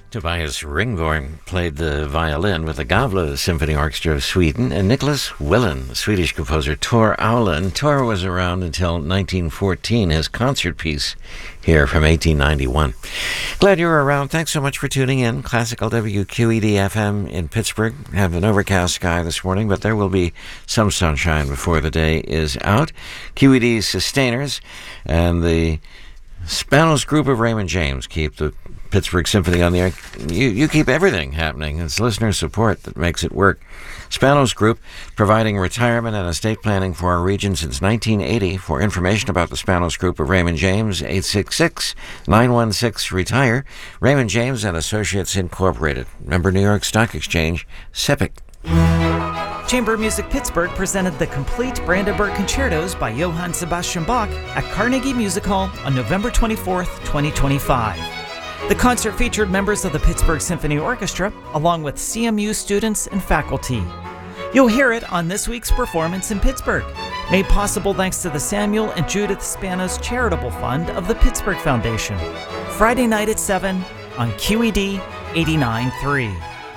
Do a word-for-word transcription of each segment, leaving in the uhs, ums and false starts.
Tobias Ringborn played the violin with the Gavle Symphony Orchestra of Sweden, and Nicholas Willen, the Swedish composer Tor Aulen. Tor was around until nineteen fourteen, his concert piece here from eighteen ninety-one. Glad you were around. Thanks so much for tuning in. Classical W Q E D F M in Pittsburgh. Have an overcast sky this morning, but there will be some sunshine before the day is out. Q E D's sustainers and the Spanos Group of Raymond James keep the Pittsburgh Symphony on the air. You, you keep everything happening. It's listener support that makes it work. Spanos Group, providing retirement and estate planning for our region since nineteen eighty. For information about the Spanos Group of Raymond James, eight six six, nine one six, RETIRE. Raymond James and Associates Incorporated. Member New York Stock Exchange, SEPIC. Chamber Music Pittsburgh presented the complete Brandenburg Concertos by Johann Sebastian Bach at Carnegie Music Hall on November twenty-fourth, twenty twenty-five. The concert featured members of the Pittsburgh Symphony Orchestra, along with C M U students and faculty. You'll hear it on this week's performance in Pittsburgh, made possible thanks to the Samuel and Judith Spanos Charitable Fund of the Pittsburgh Foundation. Friday night at seven on Q E D eighty-nine point three.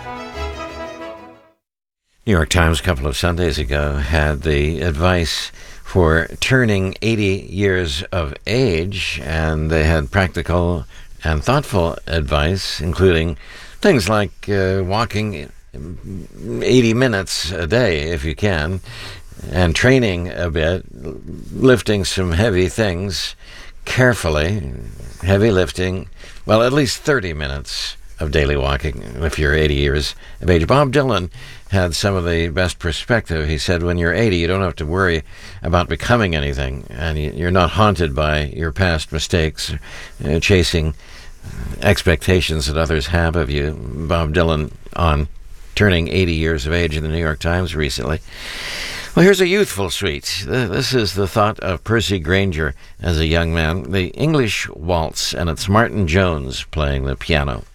New York Times a couple of Sundays ago had the advice for turning eighty years of age, and they had practical and thoughtful advice, including things like uh, walking eighty minutes a day if you can, and training a bit, lifting some heavy things carefully, heavy lifting, well, at least thirty minutes of daily walking if you're eighty years of age. Bob Dylan had some of the best perspective. He said, when you're eighty, you don't have to worry about becoming anything, and you're not haunted by your past mistakes, uh, chasing expectations that others have of you. Bob Dylan on turning eighty years of age in the New York Times recently. Well, here's a youthful suite. This is the thought of Percy Grainger as a young man. The English Waltz, and it's Martin Jones playing the piano.